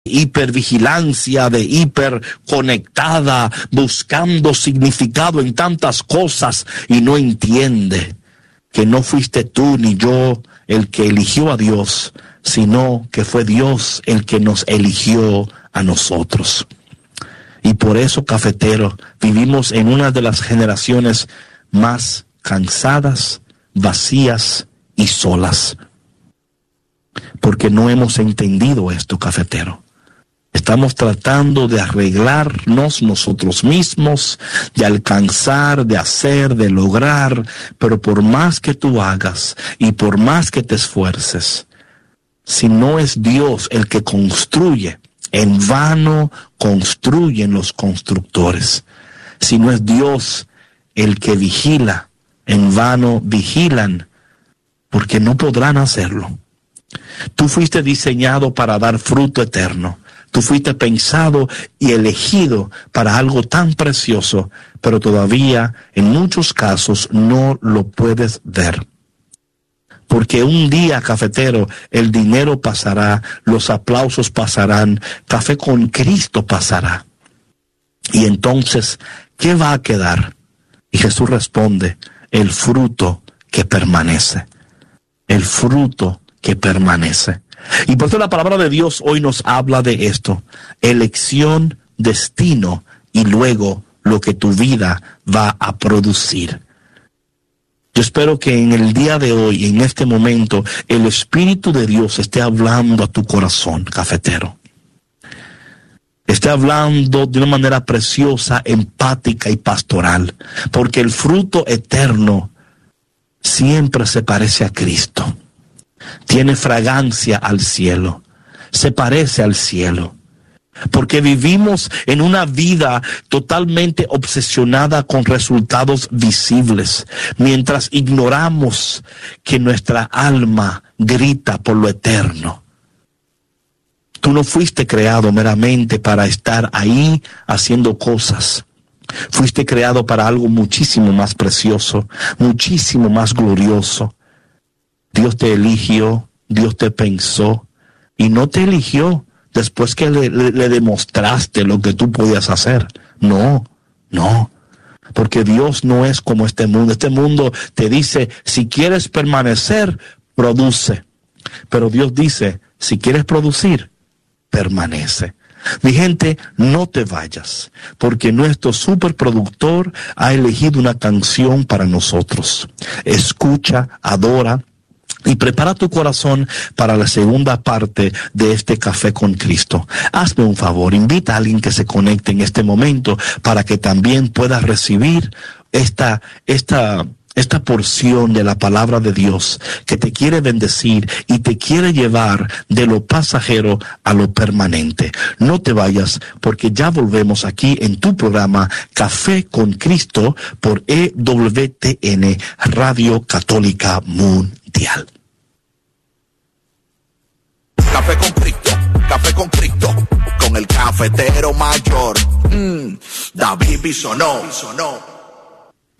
hipervigilancia, de hiperconectada, buscando significado en tantas cosas y no entiende que no fuiste tú ni yo el que eligió a Dios, sino que fue Dios el que nos eligió a nosotros. Y por eso, cafetero, vivimos en una de las generaciones más cansadas, vacías y solas. Porque no hemos entendido esto, cafetero. Estamos tratando de arreglarnos nosotros mismos, de alcanzar, de hacer, de lograr, pero por más que tú hagas y por más que te esfuerces, si no es Dios el que construye, en vano construyen los constructores. Si no es Dios el que vigila, en vano vigilan, porque no podrán hacerlo. Tú fuiste diseñado para dar fruto eterno. Tú fuiste pensado y elegido para algo tan precioso, pero todavía en muchos casos no lo puedes ver. Porque un día, cafetero, el dinero pasará, los aplausos pasarán, Café con Cristo pasará. Y entonces, ¿qué va a quedar? Y Jesús responde, el fruto que permanece. El fruto que permanece. Y por eso la palabra de Dios hoy nos habla de esto. Elección, destino y luego lo que tu vida va a producir. Yo espero que en el día de hoy, en este momento, el Espíritu de Dios esté hablando a tu corazón, cafetero. Esté hablando de una manera preciosa, empática y pastoral. Porque el fruto eterno siempre se parece a Cristo. Tiene fragancia al cielo. Se parece al cielo. Porque vivimos en una vida totalmente obsesionada con resultados visibles, mientras ignoramos que nuestra alma grita por lo eterno. Tú no fuiste creado meramente para estar ahí haciendo cosas. Fuiste creado para algo muchísimo más precioso, muchísimo más glorioso. Dios te eligió, Dios te pensó y no te eligió después que le demostraste lo que tú podías hacer. No. Porque Dios no es como este mundo. Este mundo te dice, si quieres permanecer, produce. Pero Dios dice, si quieres producir, permanece. Mi gente, no te vayas, porque nuestro superproductor ha elegido una canción para nosotros. Escucha, adora. Y prepara tu corazón para la segunda parte de este Café con Cristo. Hazme un favor, invita a alguien que se conecte en este momento para que también pueda recibir esta porción de la palabra de Dios que te quiere bendecir y te quiere llevar de lo pasajero a lo permanente. No te vayas, porque ya volvemos aquí en tu programa Café con Cristo por EWTN, Radio Católica Mundial. Café con Cristo, con el cafetero mayor, David Bisonó.